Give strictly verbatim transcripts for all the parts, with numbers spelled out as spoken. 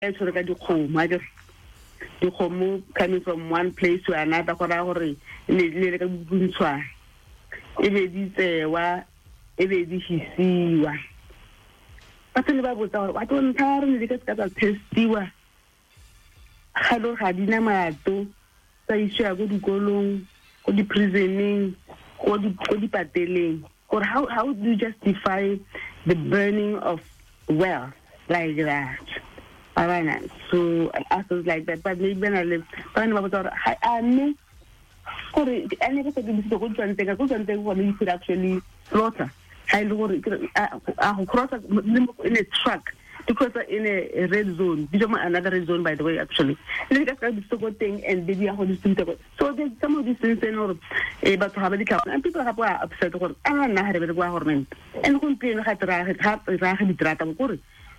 e tshwere ka dikgomo a dire dikgomo coming from one place to another go ra gore le le ka buntshwa e be di tsewa e be di hisiwa batho le ba botsa gore ba tlo nthare le ka ska tsa testiwa ga lo ga dina mato tsa iswa go dikolong go di prisoneng go di go di pateleng or how how do you justify the burning of wealth like that? Alright, so I was like that, but maybe when I live, when I was out, I knew, or I never said this is a good one thing. A good one thing you could actually slaughter. I cross in a truck because in a red zone. This is another red zone, by the way, actually. And that's a good thing, and maybe I hold this. So there's some of these things, you know, about to have a count, and people have upset or I don't know how to go government. And who pay no hat hat rahi trata por.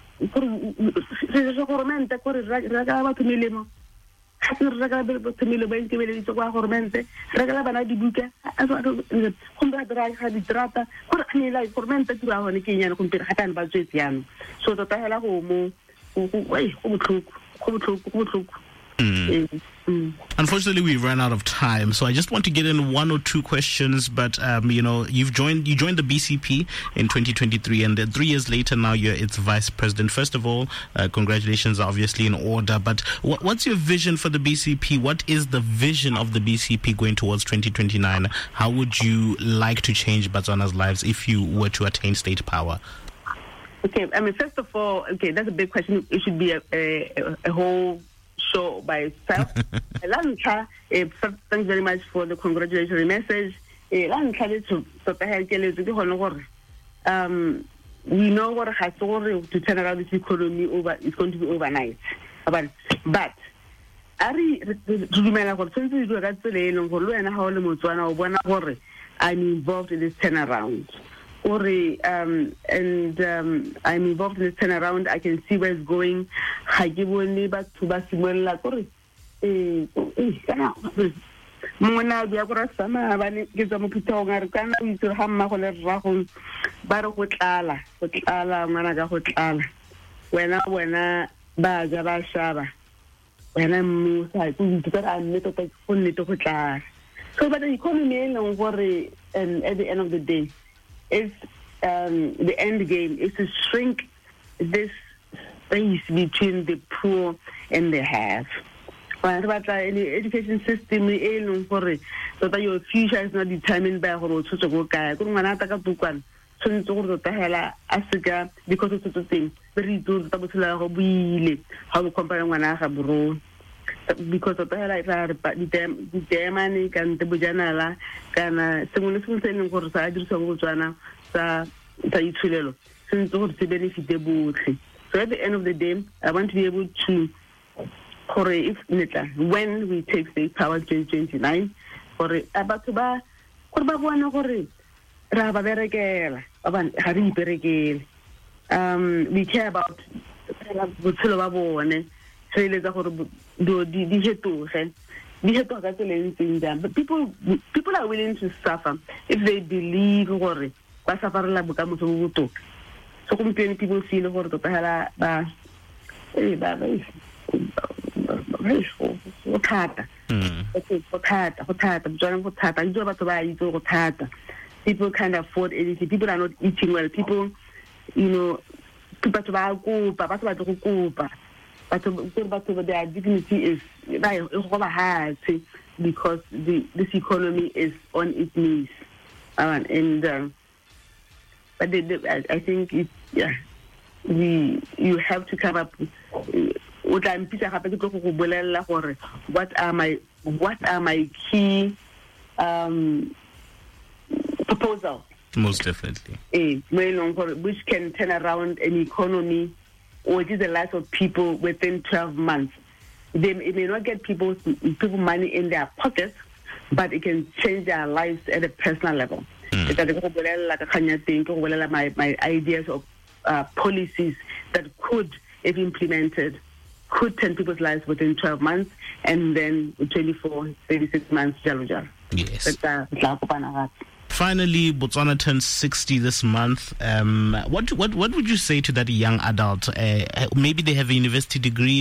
Se government ko regala batho melemo ha se regala batho melemo ba ntse bele ditso kwa government regala bana dibuka a so go ba dira ga di trata gore a nela government e dira hone ke nyana go mpira gatane ba tswetse yana so tota hela go mo go go botlhoko go botlhoko go botlhoko. Mm. Mm. Unfortunately, we ran out of time, so I just want to get in one or two questions. But um, you know, you've joined you joined the B C P in twenty twenty-three, and then three years later, now you're its vice president. First of all, uh, congratulations, are obviously in order. But what, what's your vision for the B C P? What is the vision of the B C P going towards twenty twenty-nine? How would you like to change Botswana's lives if you were to attain state power? Okay, I mean, first of all, okay, that's a big question. It should be a, a, a whole show by itself. Lanka, thanks very much for the congratulatory message. Um, we know what has to turn around this economy over. It's going to be overnight. But, but, I'm involved in this turnaround. Or, um, and um, I'm involved in this turnaround. I can see where it's going. I give only back to Basimela. Mona Biagora Sama, Gizamupitonga, Kana, we to Hamma, Rahum, Barokutala, Hotala, Managa Hotala. When I, when I, Bazara Shaba, when I'm I think that I'm not a fully to Hotla. So, but the economy, don't worry, and at the end of the day, is um, the end game is to shrink this space between the poor and the have. But the education system, so that your future is not determined by how to go. Because of the thing, very good. How to compare one another, because of the like the demon can the bujanala can someone is saying for side of Botswana sa sa itulelo since to benefit the both. So at the end of the day, I want to be able to if when we take state power twenty twenty-nine for about to ba for ba bona gore ra ba berekela ba ha re berekele um we care about botshelo ba bone. But people people are willing to suffer if they believe or so people feel or people can't afford anything. People are not eating well. People, you know, people but their dignity is hard because the this economy is on its knees, um, and uh, but the, the, I, I think it, yeah, we you have to come up. What I'm what are my what are my key um, proposals? Most definitely, which can turn around an economy. Or it is the lives of people within twelve months. They it may not get people people money in their pockets, but it can change their lives at a personal level. Mm. My, my ideas of uh, policies that could, if implemented, could turn people's lives within twelve months and then twenty-four, thirty-six months, jalo jalo. Yes. finally, Botswana turns sixty this month. Um, what what what would you say to that young adult? Uh, maybe they have a university degree.